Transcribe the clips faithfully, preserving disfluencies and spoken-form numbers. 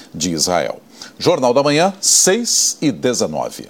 de Israel. Jornal da Manhã, seis e dezenove.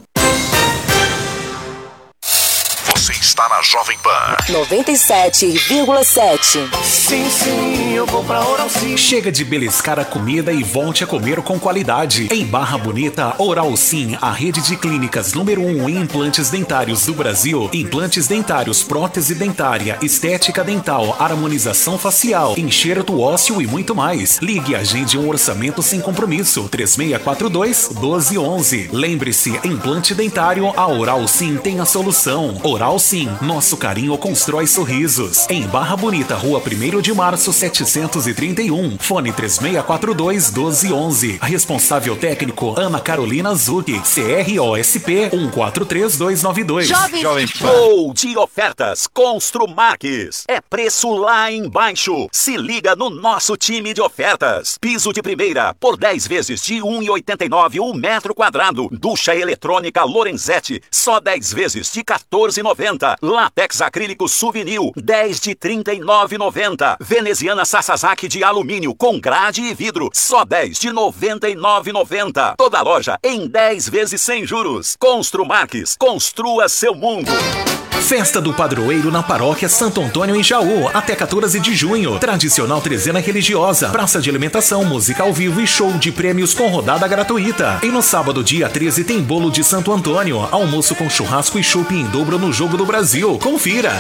Você está na Jovem Pan noventa e sete vírgula sete. Sim, sim, eu vou pra Oral Sim. Chega de beliscar a comida e volte a comer com qualidade. Em Barra Bonita, Oral Sim, a rede de clínicas número um em implantes dentários do Brasil. Implantes dentários, prótese dentária, estética dental, harmonização facial, enxerto ósseo e muito mais. Ligue e agende um orçamento sem compromisso. três seis quatro dois, um dois um um. Lembre-se, implante dentário, a Oral Sim tem a solução. Oral Sim, nosso carinho constrói sorrisos. Em Barra Bonita, Rua primeiro de março, setecentos e trinta e um. Fone três seis quatro dois, um dois um um. Responsável técnico, Ana Carolina Zucchi. C R O S P um quatro três dois nove dois. Jovem, Jovem Show de ofertas Construmarques. É preço lá embaixo. Se liga no nosso time de ofertas. Piso de primeira por dez vezes de um real e oitenta e nove centavos o metro quadrado. Ducha eletrônica Lorenzetti, só dez vezes de quatorze reais e noventa centavos. Látex acrílico Souvenir, dez de trinta e nove reais e noventa centavos. Veneziana Sasazaki de alumínio com grade e vidro, só dez de noventa e nove reais e noventa centavos. Toda loja em dez vezes sem juros. Construmarques, construa seu mundo. Festa do Padroeiro na Paróquia Santo Antônio em Jaú, até quatorze de junho. Tradicional trezena religiosa, praça de alimentação, música ao vivo e show de prêmios com rodada gratuita. E no sábado, dia treze, tem bolo de Santo Antônio, almoço com churrasco e chopp em dobro no Jogo do Brasil. Confira!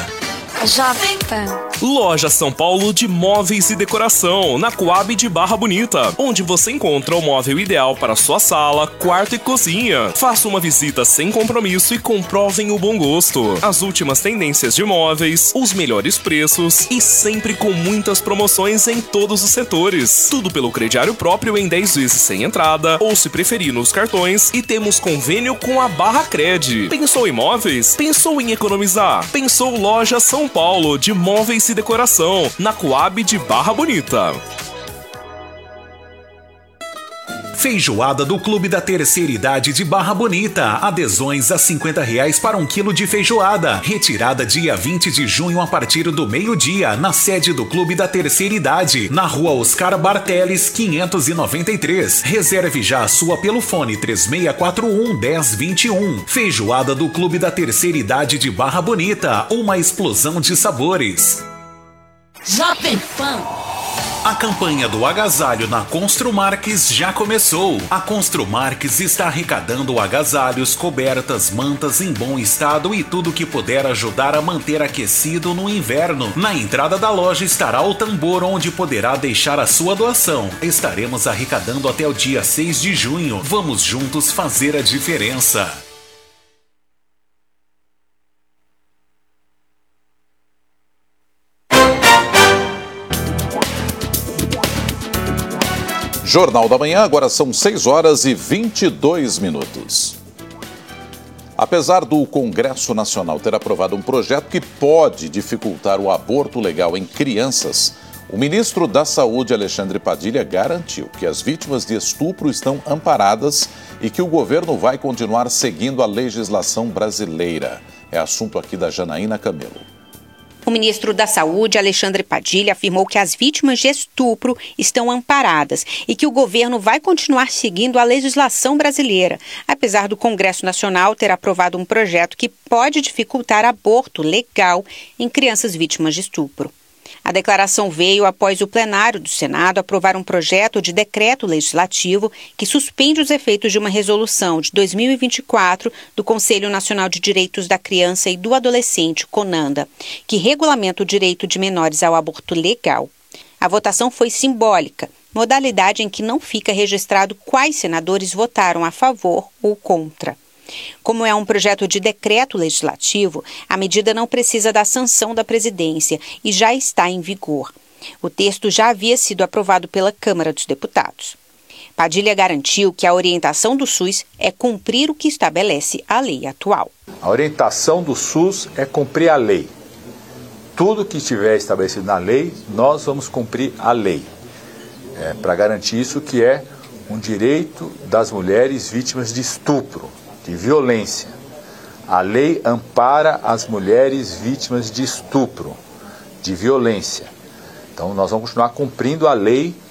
Jovem Pan. Loja São Paulo de Móveis e Decoração, na Coab de Barra Bonita, onde você encontra o móvel ideal para sua sala, quarto e cozinha. Faça uma visita sem compromisso e comprovem o bom gosto. As últimas tendências de móveis, os melhores preços e sempre com muitas promoções em todos os setores. Tudo pelo crediário próprio em dez vezes sem entrada, ou se preferir nos cartões, e temos convênio com a Barra Cred. Pensou em móveis? Pensou em economizar? Pensou Loja São Paulo de Móveis e Decoração, na Coab de Barra Bonita. Feijoada do Clube da Terceira Idade de Barra Bonita. Adesões a cinquenta reais para um quilo de feijoada. Retirada dia vinte de junho a partir do meio-dia, na sede do Clube da Terceira Idade, na Rua Oscar Barteles, quinhentos e noventa e três. Reserve já a sua pelo fone três seis quatro um, um zero dois um. Feijoada do Clube da Terceira Idade de Barra Bonita. Uma explosão de sabores. Jovem Pan. A campanha do agasalho na Construmarques já começou. A Construmarques está arrecadando agasalhos, cobertas, mantas em bom estado e tudo que puder ajudar a manter aquecido no inverno. Na entrada da loja estará o tambor onde poderá deixar a sua doação. Estaremos arrecadando até o dia seis de junho. Vamos juntos fazer a diferença. Jornal da Manhã, agora são seis horas e vinte e dois minutos. Apesar do Congresso Nacional ter aprovado um projeto que pode dificultar o aborto legal em crianças, o ministro da Saúde, Alexandre Padilha, garantiu que as vítimas de estupro estão amparadas e que o governo vai continuar seguindo a legislação brasileira. É assunto aqui da Janaína Camelo. O ministro da Saúde, Alexandre Padilha, afirmou que as vítimas de estupro estão amparadas e que o governo vai continuar seguindo a legislação brasileira, apesar do Congresso Nacional ter aprovado um projeto que pode dificultar aborto legal em crianças vítimas de estupro. A declaração veio após o plenário do Senado aprovar um projeto de decreto legislativo que suspende os efeitos de uma resolução de dois mil e vinte e quatro do Conselho Nacional de Direitos da Criança e do Adolescente, CONANDA, que regulamenta o direito de menores ao aborto legal. A votação foi simbólica, modalidade em que não fica registrado quais senadores votaram a favor ou contra. Como é um projeto de decreto legislativo, a medida não precisa da sanção da presidência e já está em vigor. O texto já havia sido aprovado pela Câmara dos Deputados. Padilha garantiu que a orientação do SUS é cumprir o que estabelece a lei atual. A orientação do SUS é cumprir a lei. Tudo que estiver estabelecido na lei, nós vamos cumprir a lei. É, para garantir isso que é um direito das mulheres vítimas de estupro, de violência. A lei ampara as mulheres vítimas de estupro, de violência. Então nós vamos continuar cumprindo a lei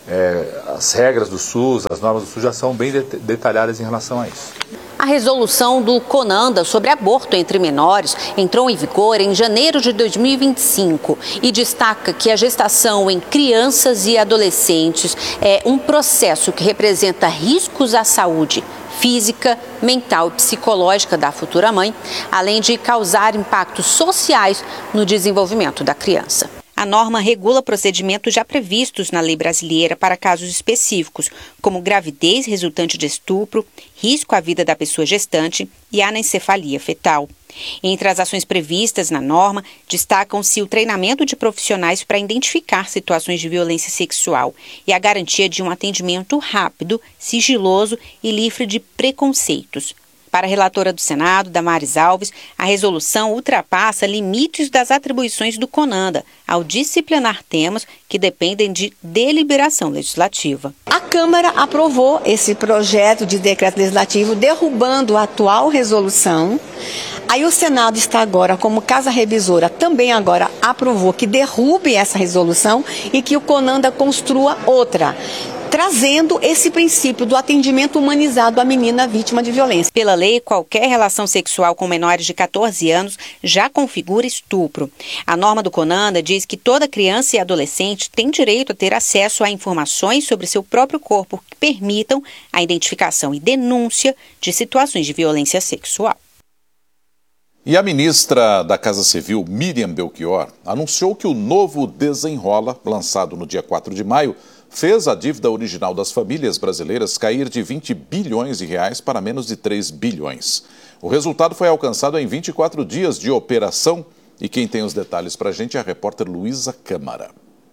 é, as regras do SUS, as normas do SUS já são bem det- detalhadas em relação a isso. A resolução do CONANDA sobre aborto entre menores entrou em vigor em janeiro de dois mil e vinte e cinco e destaca que a gestação em crianças e adolescentes é um processo que representa riscos à saúde física, mental e psicológica da futura mãe, além de causar impactos sociais no desenvolvimento da criança. A norma regula procedimentos já previstos na lei brasileira para casos específicos, como gravidez resultante de estupro, risco à vida da pessoa gestante e anencefalia fetal. Entre as ações previstas na norma, destacam-se o treinamento de profissionais para identificar situações de violência sexual e a garantia de um atendimento rápido, sigiloso e livre de preconceitos. Para a relatora do Senado, Damares Alves, a resolução ultrapassa limites das atribuições do CONANDA ao disciplinar temas que dependem de deliberação legislativa. A Câmara aprovou esse projeto de decreto legislativo, derrubando a atual resolução. Aí o Senado está agora, como casa revisora, também agora aprovou que derrube essa resolução e que o CONANDA construa outra, trazendo esse princípio do atendimento humanizado à menina vítima de violência. Pela lei, qualquer relação sexual com menores de catorze anos já configura estupro. A norma do CONANDA diz que toda criança e adolescente tem direito a ter acesso a informações sobre seu próprio corpo que permitam a identificação e denúncia de situações de violência sexual. E a ministra da Casa Civil, Miriam Belchior, anunciou que o novo Desenrola, lançado no dia quatro de maio, fez a dívida original das famílias brasileiras cair de vinte bilhões de reais para menos de três bilhões. O resultado foi alcançado em vinte e quatro dias de operação e quem tem os detalhes para a gente é a repórter Luísa Câmara.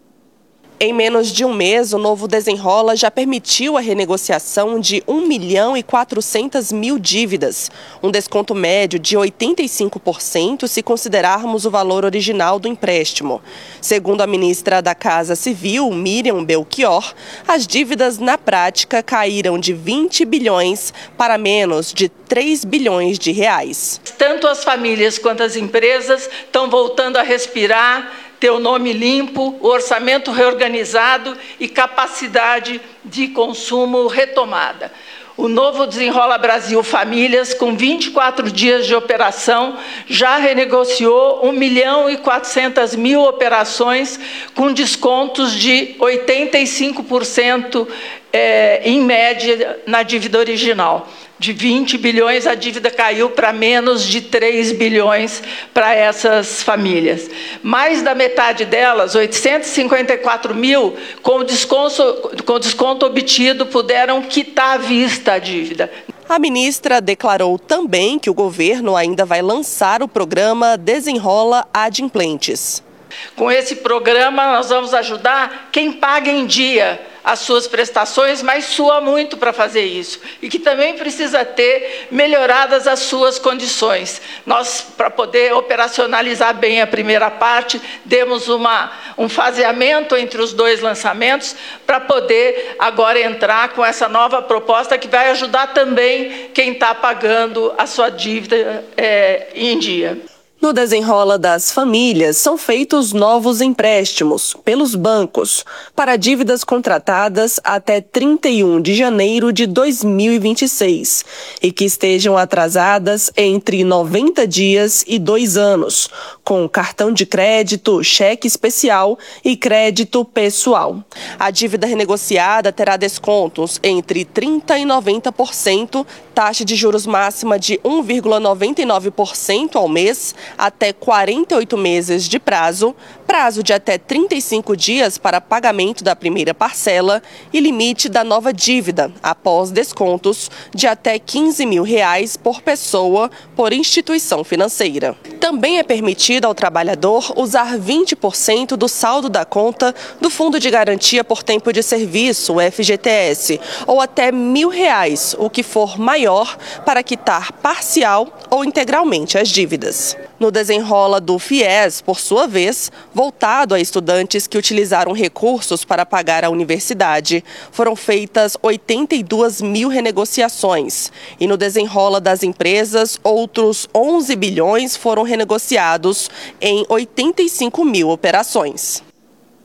Em menos de um mês, o novo Desenrola já permitiu a renegociação de um milhão e quatrocentas mil dívidas, um desconto médio de oitenta e cinco por cento se considerarmos o valor original do empréstimo. Segundo a ministra da Casa Civil, Miriam Belchior, as dívidas na prática caíram de vinte bilhões para menos de três bilhões de reais. Tanto as famílias quanto as empresas estão voltando a respirar, ter o nome limpo, o orçamento reorganizado e capacidade de consumo retomada. O novo Desenrola Brasil Famílias, com vinte e quatro dias de operação, já renegociou um milhão e quatrocentas mil operações com descontos de oitenta e cinco por cento é, em média na dívida original. De vinte bilhões, a dívida caiu para menos de três bilhões para essas famílias. Mais da metade delas, oitocentos e cinquenta e quatro mil, com desconto, com desconto obtido, puderam quitar à vista a dívida. A ministra declarou também que o governo ainda vai lançar o programa Desenrola Adimplentes. Com esse programa, nós vamos ajudar quem paga em dia as suas prestações, mas sua muito para fazer isso. E que também precisa ter melhoradas as suas condições. Nós, para poder operacionalizar bem a primeira parte, demos uma, um faseamento entre os dois lançamentos para poder agora entrar com essa nova proposta que vai ajudar também quem está pagando a sua dívida é, em dia. No Desenrola das Famílias, são feitos novos empréstimos pelos bancos para dívidas contratadas até trinta e um de janeiro de dois mil e vinte e seis e que estejam atrasadas entre noventa dias e dois anos, com cartão de crédito, cheque especial e crédito pessoal. A dívida renegociada terá descontos entre trinta por cento e noventa por cento, taxa de juros máxima de um vírgula noventa e nove por cento ao mês, até quarenta e oito meses de prazo, prazo de até trinta e cinco dias para pagamento da primeira parcela e limite da nova dívida, após descontos, de até quinze mil reais por pessoa por instituição financeira. Também é permitido ao trabalhador usar vinte por cento do saldo da conta do Fundo de Garantia por Tempo de Serviço, o F G T S, ou até mil reais, o que for maior, para quitar parcial ou integralmente as dívidas. No Desenrola do FIES, por sua vez, voltado a estudantes que utilizaram recursos para pagar a universidade, foram feitas oitenta e duas mil renegociações. E no Desenrola das empresas, outros onze bilhões foram renegociados em oitenta e cinco mil operações.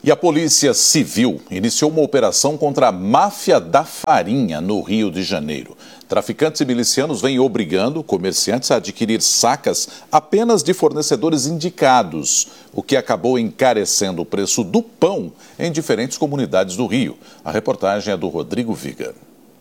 E a Polícia Civil iniciou uma operação contra a máfia da farinha no Rio de Janeiro. Traficantes e milicianos vêm obrigando comerciantes a adquirir sacas apenas de fornecedores indicados, o que acabou encarecendo o preço do pão em diferentes comunidades do Rio. A reportagem é do Rodrigo Viga.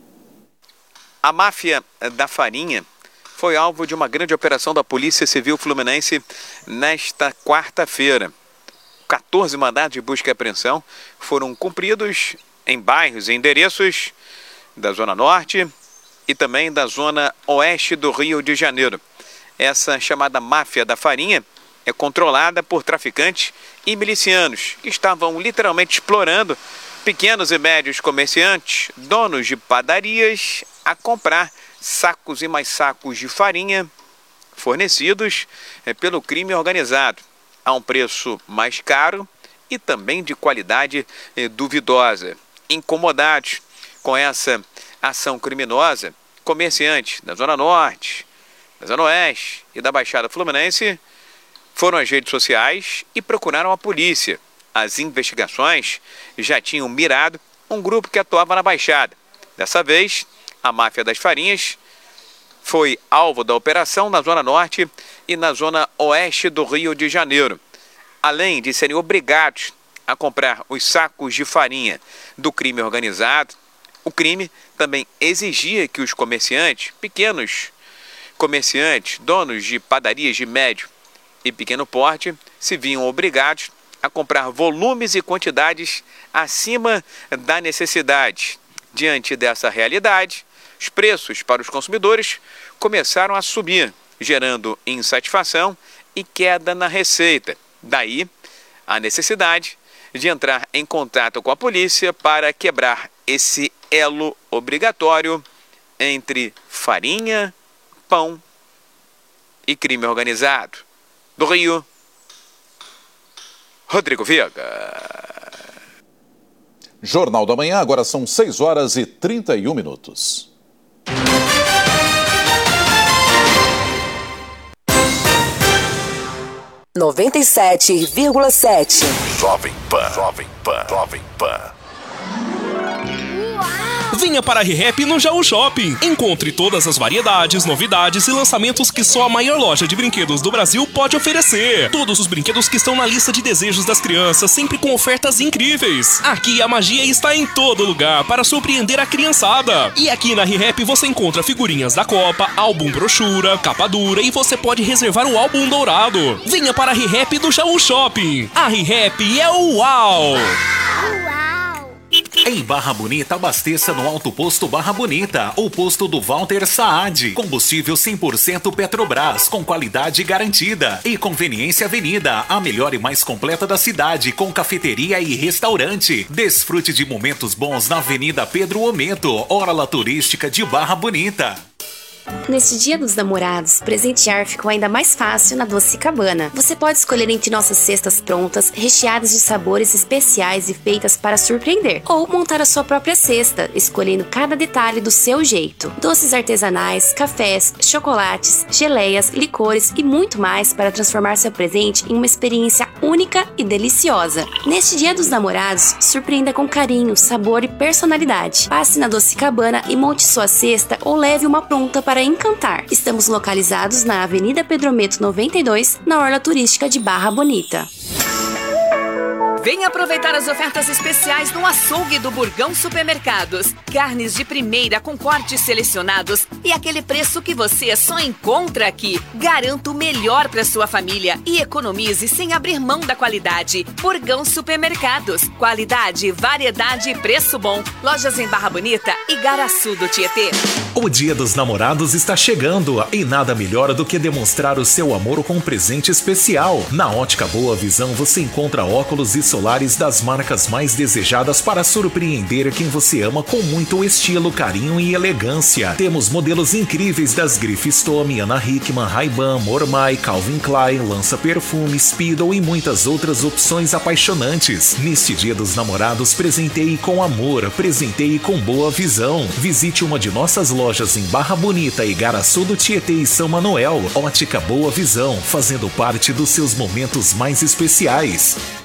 A máfia da farinha foi alvo de uma grande operação da Polícia Civil Fluminense nesta quarta-feira. quatorze mandados de busca e apreensão foram cumpridos em bairros e endereços da Zona Norte e também da Zona Oeste do Rio de Janeiro. Essa chamada máfia da farinha é controlada por traficantes e milicianos que estavam literalmente explorando pequenos e médios comerciantes, donos de padarias, a comprar sacos e mais sacos de farinha fornecidos pelo crime organizado a um preço mais caro e também de qualidade eh, duvidosa. Incomodados com essa ação criminosa, comerciantes da Zona Norte, da Zona Oeste e da Baixada Fluminense foram às redes sociais e procuraram a polícia. As investigações já tinham mirado um grupo que atuava na Baixada. Dessa vez, a máfia das farinhas foi alvo da operação na Zona Norte e na Zona Oeste do Rio de Janeiro. Além de serem obrigados a comprar os sacos de farinha do crime organizado, o crime também exigia que os comerciantes, pequenos comerciantes, donos de padarias de médio e pequeno porte, se viam obrigados a comprar volumes e quantidades acima da necessidade. Diante dessa realidade, os preços para os consumidores começaram a subir, gerando insatisfação e queda na receita. Daí, a necessidade de entrar em contato com a polícia para quebrar esse elo obrigatório entre farinha, pão e crime organizado. Do Rio, Rodrigo Viga. Jornal da Manhã, agora são seis horas e trinta e um minutos. noventa e sete vírgula sete. Jovem Pan, Jovem Pan, Jovem Pan. Venha para a ReHap no Jaú Shopping. Encontre todas as variedades, novidades e lançamentos que só a maior loja de brinquedos do Brasil pode oferecer. Todos os brinquedos que estão na lista de desejos das crianças, sempre com ofertas incríveis. Aqui a magia está em todo lugar para surpreender a criançada. E aqui na ReHap você encontra figurinhas da Copa, álbum brochura, capa dura e você pode reservar o álbum dourado. Venha para a ReHap do Jaú Shopping. A ReHap é o uau! Em Barra Bonita, abasteça no Alto Posto Barra Bonita, o posto do Walter Saad. Combustível cem por cento Petrobras, com qualidade garantida. E Conveniência Avenida, a melhor e mais completa da cidade, com cafeteria e restaurante. Desfrute de momentos bons na Avenida Pedro Ometo, orla turística de Barra Bonita. Neste Dia dos Namorados, presentear ficou ainda mais fácil na Doce Cabana. Você pode escolher entre nossas cestas prontas, recheadas de sabores especiais e feitas para surpreender, ou montar a sua própria cesta, escolhendo cada detalhe do seu jeito. Doces artesanais, cafés, chocolates, geleias, licores e muito mais para transformar seu presente em uma experiência única e deliciosa. Neste Dia dos Namorados, surpreenda com carinho, sabor e personalidade. Passe na Doce Cabana e monte sua cesta ou leve uma pronta para encantar. Estamos localizados na Avenida Pedro Ometo noventa e dois, na orla turística de Barra Bonita. Venha aproveitar as ofertas especiais no açougue do Burgão Supermercados. Carnes de primeira com cortes selecionados e aquele preço que você só encontra aqui. Garanta o melhor para sua família e economize sem abrir mão da qualidade. Burgão Supermercados. Qualidade, variedade e preço bom. Lojas em Barra Bonita e Garaçu do Tietê. O Dia dos Namorados está chegando e nada melhor do que demonstrar o seu amor com um presente especial. Na Ótica Boa Visão você encontra óculos e solares das marcas mais desejadas para surpreender quem você ama com muito estilo, carinho e elegância. Temos modelos incríveis das grifes Tommy, Ana Hickman, Ray-Ban, Mormai, Calvin Klein, Lança Perfume, Speedo e muitas outras opções apaixonantes. Neste Dia dos Namorados, presenteie com amor, presenteie com boa visão. Visite uma de nossas lojas em Barra Bonita, Igaraçu do Tietê e São Manuel. Ótica Boa Visão, fazendo parte dos seus momentos mais especiais.